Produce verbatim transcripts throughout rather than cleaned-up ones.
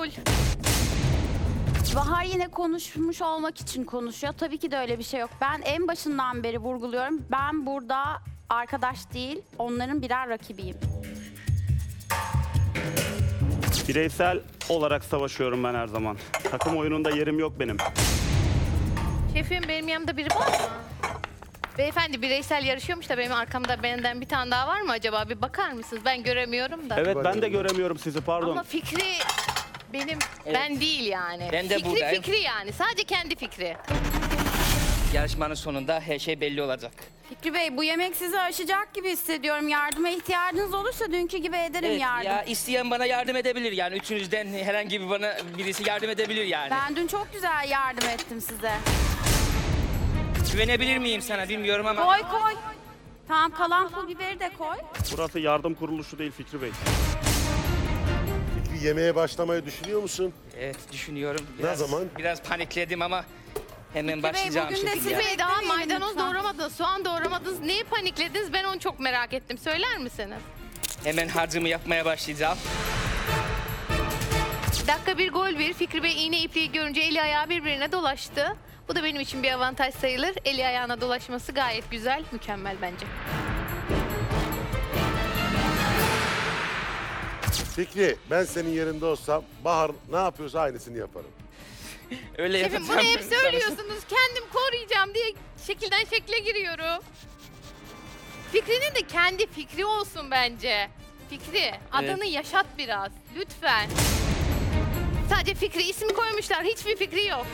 kabul. Bahar yine konuşmuş olmak için konuşuyor. Tabii ki de öyle bir şey yok. Ben en başından beri vurguluyorum. Ben burada arkadaş değil, onların birer rakibiyim. Bireysel olarak savaşıyorum ben her zaman. Takım oyununda yerim yok benim. Şefim benim yanımda biri var mı? Beyefendi bireysel yarışıyormuş da benim arkamda benden bir tane daha var mı acaba? Bir bakar mısınız? Ben göremiyorum da. Evet ben de göremiyorum sizi pardon. Ama fikri benim, Evet. ben değil yani. Ben de fikri buradayım. fikri yani. Sadece kendi fikri. Yarışmanın sonunda her şey belli olacak. Fikri Bey, bu yemek sizi aşacak gibi hissediyorum. Yardıma ihtiyacınız olursa dünkü gibi ederim Evet, yardım. ya isteyen bana yardım edebilir yani. Üçünüzden herhangi bir bana birisi yardım edebilir yani. Ben dün çok güzel yardım ettim size. Güvenebilir miyim sana bilmiyorum ama. Koy koy. Tamam, kalan pul biberi de koy. Burası yardım kuruluşu değil Fikri Bey. Fikri, yemeğe başlamayı düşünüyor musun? Evet düşünüyorum. Ne zaman? Biraz panikledim ama hemen Fikri Bey, başlayacağım bugün de şimdi. sizi ya. Bey daha Beklemeyelim maydanoz lütfen. doğramadınız, soğan doğramadınız. Neyi paniklediniz? Ben onu çok merak ettim. Söyler misiniz? Hemen harcımı yapmaya başlayacağım. Dakika bir gol bir. Fikri Bey iğne ipliği görünce eli ayağı birbirine dolaştı. Bu da benim için bir avantaj sayılır. Eli ayağına dolaşması gayet güzel, mükemmel bence. Fikri, ben senin yerinde olsam Bahar ne yapıyorsa aynısını yaparım. Öyle Şefim yapacağım. bunu hep söylüyorsunuz. Kendim koruyacağım diye şekilden şekle giriyorum. Fikri'nin de kendi fikri olsun bence. Fikri, adını yaşat biraz. Lütfen. Sadece Fikri ismi koymuşlar. Hiçbir fikri yok.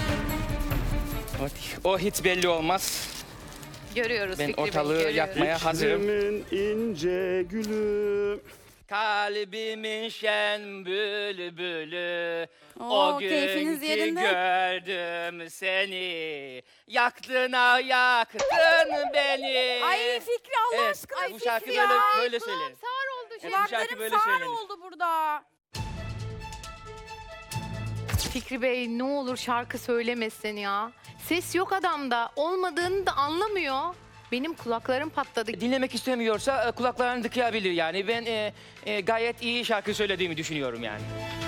O, o hiç belli olmaz. Görüyoruz Ben Fikri Bey, ortalığı görüyoruz. yakmaya hazırım. Fikrimin ince gülü. Kalbimin şen bülbülü. Oo, O keyfiniz günkü yerinde. gördüm seni. Yaktın ha yaktın beni. Ay Fikri, Allah Evet, aşkına bu şarkı Fikri böyle ya. böyle Kulağım söylenir. sağır oldu şimdi. Evet, bu şarkı Kulaklarım böyle sağır söylenir. oldu burada. Fikri Bey ne olur şarkı söylemesin ya. Ses yok adamda. Olmadığını da anlamıyor. Benim kulaklarım patladı. Dinlemek istemiyorsa e, kulaklarını tıkayabilir yani. Ben e, e, gayet iyi şarkı söylediğimi düşünüyorum yani.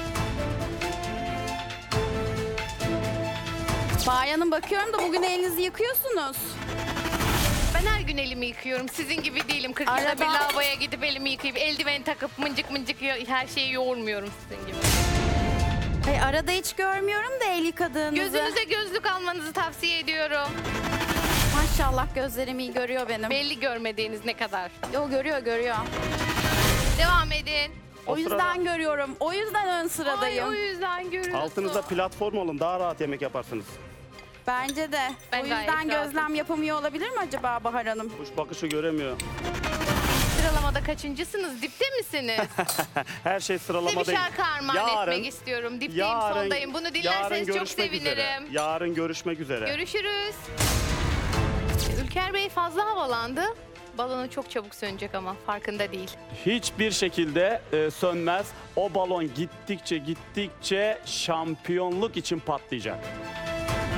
Bayanım, bakıyorum da bugün elinizi yıkıyorsunuz. Ben her gün elimi yıkıyorum. Sizin gibi değilim. kırk yılda Arada- bir lavaboya gidip elimi yıkayıp eldiven takıp mıncık mıncık yo- her şeyi yoğurmuyorum sizin gibi. Ay, arada hiç görmüyorum da el yıkadığınızı. Gözünüze gözlük almanızı tavsiye ediyorum. Maşallah, gözlerim iyi görüyor benim. Belli görmediğiniz ne kadar. Yo, görüyor görüyor. Devam edin. O, O yüzden sırada- görüyorum. O yüzden ön Ay, sıradayım. o yüzden görüyorsun. Altınıza platform alın daha rahat yemek yaparsınız. Bence de. Ben o gayet yüzden rahatım. gözlem yapamıyor olabilir mi acaba Bahar Hanım? Kuş bakışı göremiyor. Sıralamada kaçıncısınız? Dipte misiniz? Her şey Size sıralama bir değil. şarkı armağan etmek istiyorum. Dipteyim, sondayım. Bunu yarın dinlerseniz çok görüşmek üzere. sevinirim. Yarın görüşmek üzere. Görüşürüz. Ülker Bey fazla havalandı. Balonu çok çabuk sönecek ama farkında değil. Hiçbir şekilde e, sönmez. O balon gittikçe gittikçe şampiyonluk için patlayacak.